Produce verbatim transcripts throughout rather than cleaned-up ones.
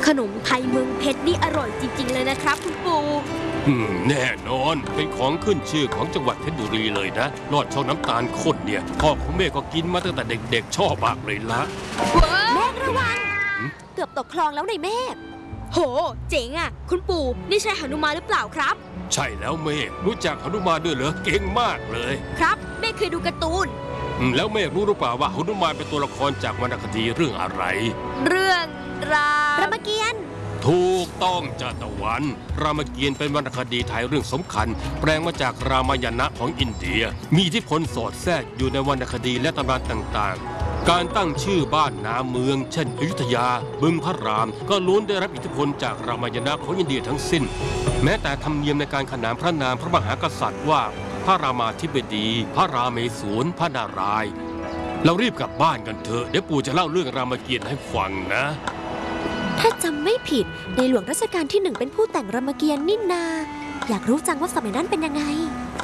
ขนมไทยเมืองเพชรนี่อร่อยจริงๆเลยนะครับคุณปู่อืมแน่นอนเป็นของขึ้นชื่อของจังหวัดเพชรบุรีเลยนะลอดช่องน้ำตาลข้นเนี่ยพ่อของเมฆก็กินมาตั้งแต่เด็กๆชอบมากเลยละเมฆระวังเกือบตกคลองแล้วในเมฆโหเจ๋งอ่ะคุณปู่นี่ใช่หนุมานหรือเปล่าครับใช่แล้วเมฆรู้จักหนุมานด้วยเหรอเก่งมากเลยครับเมฆเคยดูการ์ตูนแล้วเมฆรู้หรือเปล่าว่าหนุมานเป็นตัวละครจากวรรณคดีเรื่องอะไรเรื่องรามเกียรติ์ถูกต้องจ้าตะวันรามเกียรติ์เป็นวรรณคดีไทยเรื่องสำคัญแปลงมาจากรามายณะของอินเดียมีอิทธิพลสอดแทรกอยู่ในวรรณคดีและตำนานต่างๆการตั้งชื่อบ้านนาเมืองเช่นอยุธยาบึงพระรามก็ล้วนได้รับอิทธิพลจากรามายณะของอินเดียทั้งสิ้นแม้แต่ธรรมเนียมในการขนานพระนามพระมหากษัตริย์ว่าพระรามาธิบดีพระราเมศวรพระนารายณ์เรารีบกลับบ้านกันเถอะเดี๋ยวปู่จะเล่าเรื่องรามเกียรติ์ให้ฟังนะถ้าจำไม่ผิดในหลวงรัชกาลที่หนึ่งเป็นผู้แต่งรามเกียรติ์นี่นาอยากรู้จังว่าสมัยนั้นเป็นยังไง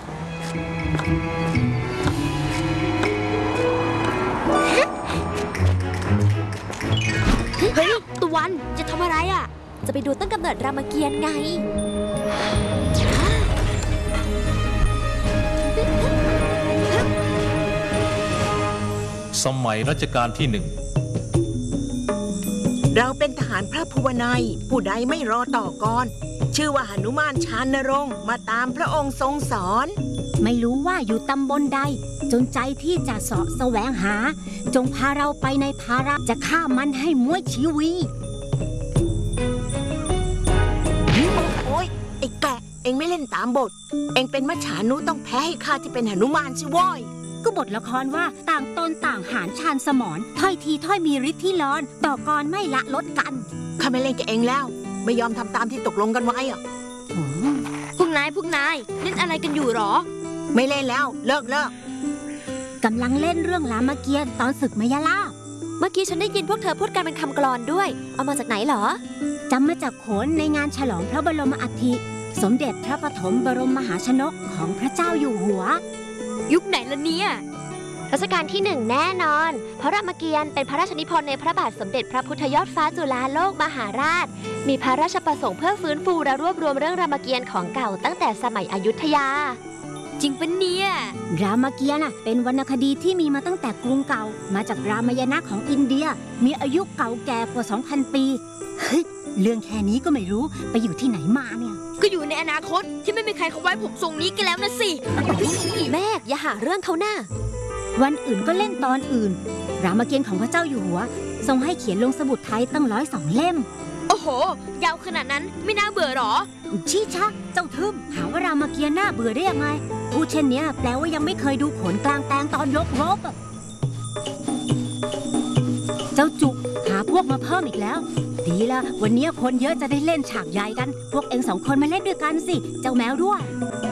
เฮ้ยตะวันจะทำอะไรอ่ะจะไปดูต้นกำเนิดรามเกียรติ์ไงสมัยรัชกาลที่หนึ่งเราเป็นทหารพระภูวนัยผู้ใดไม่รอต่อกรชื่อว่าหนุมานชานรงค์มาตามพระองค์ทรงสอนไม่รู้ว่าอยู่ตำบลใดจนใจที่จะเสาะแสวงหาจงพาเราไปในภาระจะฆ่ามันให้ม้วยชีวีโอ๊ยไอ้แกะเอ็งไม่เล่นตามบทเอ็งเป็นมัจฉานุต้องแพ้ให้ข้าที่เป็นหนุมานสิว้อยก็บทละครว่าต่างตนต่างหารชาญสมรถ้อยทีถ้อยมีฤทธิ์ที่ร้อนต่อกรไม่ละลดกันข้าไม่เล่นกับเอ็งแล้วไม่ยอมทำตามที่ตกลงกันไว้อะพวกนายพวกนายเล่นอะไรกันอยู่หรอไม่เล่นแล้วเลิกเลิกกำลังเล่นเรื่องรามเกียรติ์ตอนศึกมยาลาภเมื่อกี้ฉันได้ยินพวกเธอพูดกันเป็นคำกลอนด้วยเอามาจากไหนเหรอจำมาจากโขนในงานฉลองพระบรมอัฐิสมเด็จพระปฐมบรมมหาชนกของพระเจ้าอยู่หัวยุคไหนละเนี่ยรัชกาลที่หนึ่งแน่นอนเพราะรามเกียรติ์เป็นพระราชนิพนธ์ในพระบาทสมเด็จพระพุทธยอดฟ้าจุฬาโลกมหาราชมีพระราชประสงค์เพื่อฟื้นฟูและรวบรวมเรื่องรามเกียรติ์ของเก่าตั้งแต่สมัยอยุธยาจริงปะเนี่ยรามเกียรติ์เป็นวรรณคดีที่มีมาตั้งแต่กรุงเก่ามาจากรามายณะของอินเดียมีอายุเก่าแก่กว่า สองพัน ปีเฮ้ยเรื่องแค่นี้ก็ไม่รู้ไปอยู่ที่ไหนมาเนี่ยก็อยู่ในอนาคตที่ไม่มีใครเขาไว้ผมทรงนี้กันแล้วนะสิแม่อย่าหาเรื่องเขาหน้าวันอื่นก็เล่นตอนอื่นรามเกียรติ์ของพระเจ้าอยู่หัวทรงให้เขียนลงสมุดไทยตั้งร้อยสองเล่มโอ้โหยาวขนาดนั้นไม่น่าเบื่อหรอชี้ชักเจ้าทึมหาว่ารามเกียรติ์น่าเบื่อได้ยังไงพูดเช่นนี้แปลว่ายังไม่เคยดูโขนกลางแปลงตอนยกรบเจ้าจุกหาพวกมาเพิ่มอีกแล้วดีละวันนี้คนเยอะจะได้เล่นฉากใหญ่กันพวกเอ็งสองคนมาเล่นด้วยกันสิเจ้าแมวด้วย